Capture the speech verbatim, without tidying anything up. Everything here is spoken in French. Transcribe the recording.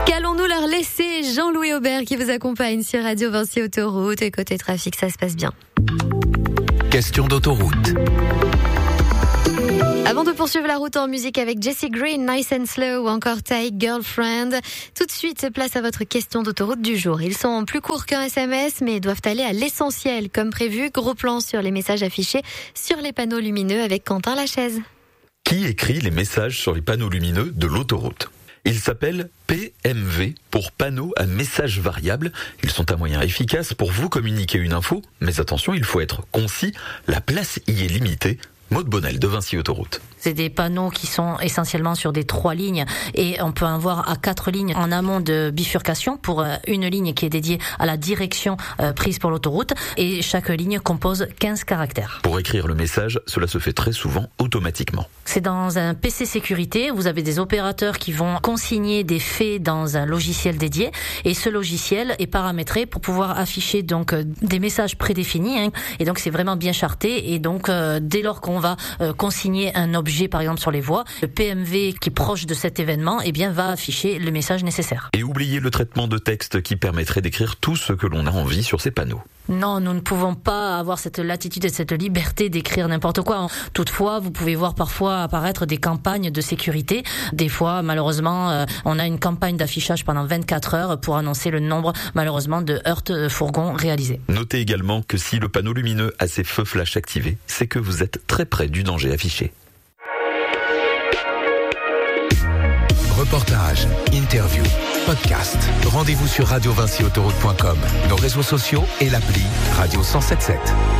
Qu'allons-nous leur laisser? Jean-Louis Aubert qui vous accompagne sur Radio Vinci Autoroute. Et côté trafic, ça se passe bien. Question d'autoroute. Avant de poursuivre la route en musique avec Jessie Green, Nice and Slow ou encore Take Girlfriend, tout de suite, place à votre question d'autoroute du jour. Ils sont plus courts qu'un S M S, mais doivent aller à l'essentiel. Comme prévu, gros plan sur les messages affichés sur les panneaux lumineux avec Quentin Lachaise. Qui écrit les messages sur les panneaux lumineux de l'autoroute? Il s'appelle P M V pour panneaux à messages variables. Ils sont un moyen efficace pour vous communiquer une info, mais attention, il faut être concis, la place y est limitée. Maud Bonnel de Vinci Autoroute. C'est des panneaux qui sont essentiellement sur des trois lignes et on peut en voir à quatre lignes en amont de bifurcation pour une ligne qui est dédiée à la direction prise pour l'autoroute et chaque ligne compose quinze caractères. Pour écrire le message, cela se fait très souvent automatiquement. C'est dans un P C sécurité, vous avez des opérateurs qui vont consigner des faits dans un logiciel dédié et ce logiciel est paramétré pour pouvoir afficher donc des messages prédéfinis hein, et donc c'est vraiment bien charté et donc euh, dès lors qu'on va euh, consigner un objet par exemple sur les voies, le P M V qui est proche de cet événement eh bien, va afficher le message nécessaire. Et oubliez le traitement de texte qui permettrait d'écrire tout ce que l'on a envie sur ces panneaux. Non, nous ne pouvons pas avoir cette latitude et cette liberté d'écrire n'importe quoi. Toutefois, vous pouvez voir parfois apparaître des campagnes de sécurité. Des fois, malheureusement, euh, on a une campagne d'affichage pendant vingt-quatre heures pour annoncer le nombre, malheureusement, de heurts de fourgons réalisés. Notez également que si le panneau lumineux a ses feux flash activés, c'est que vous êtes très près du danger affiché. Reportages, interviews, podcasts. Rendez-vous sur radio vinci autoroute point com, nos réseaux sociaux et l'appli Radio cent soixante-dix-sept.